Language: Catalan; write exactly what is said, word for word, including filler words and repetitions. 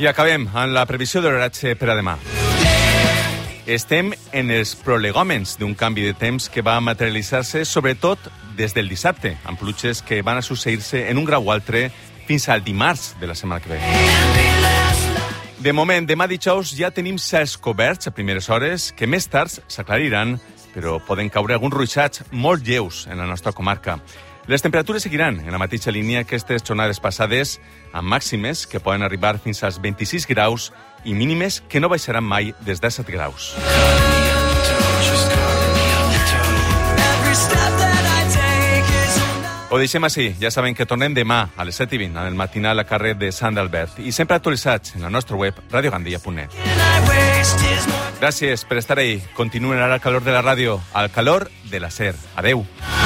I acabem amb la previsió de l'oratge per a demà. Estem en els prolegòmens d'un canvi de temps que va materialitzar-se sobretot des del dissabte, amb pluges que van a succeir-se en un grau o altre fins al dimarts de la setmana que ve. De moment, demà dijous ja tenim cels coberts a primeres hores que més tard s'aclariran, però poden caure alguns ruixats molt lleus en la nostra comarca. Les temperatures seguiran en la mateixa línia que aquestes jornades passades, amb màximes que poden arribar fins als vint-i-sis graus i mínimes que no baixaran mai des de set graus. Ho deixem així. Ja saben que tornem demà a les set i vint en el matinal al carrer de Sant Albert i sempre actualitzats en la nostra web radio gandia punt net. Gràcies per estar ahí. Continuen ara al calor de la ràdio, al calor de la SER. Adeu.